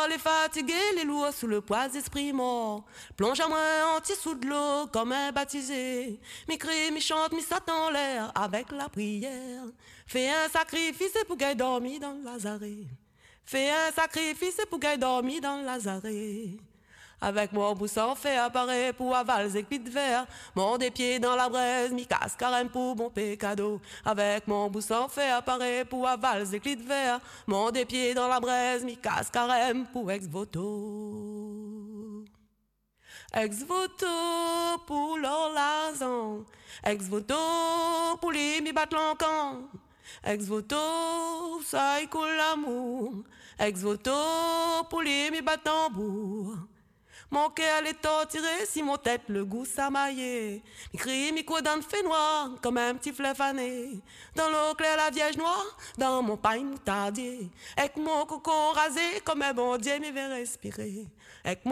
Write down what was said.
les fatigués, les lourds sous le poids d'esprit mort. Plonge à moi en dessous de l'eau comme un baptisé. Mi crie, mi chante, mi saute en l'air avec la prière. Fais un sacrifice pour qu'elle dormi dans le lazaret. Fais un sacrifice pour qu'elle dormi dans le lazaret. Avec mon bousson fait apparaître pour aval et de verre. Mon des pieds dans la braise, mi casse carême pour mon pécado. Avec mon bousson fait apparaître pour aval et de verre. Mon des pieds dans la braise, mi casse carême pour ex-voto. Ex-voto pour l'orlazon. Ex-voto pour les mi battre l'encan. Ex-voto, ça y coule l'amour. Ex-voto pour les mi battre tambour. Mon cœur est torturé, si mon tête le goût s'amaillait. Mi crie, mi quoi dans le fait noir, comme un petit fleuve fané. Dans l'eau claire, la vierge noire, dans mon pain moutardier. Avec mon cocon rasé, comme un bon Dieu, mi veut respirer. Avec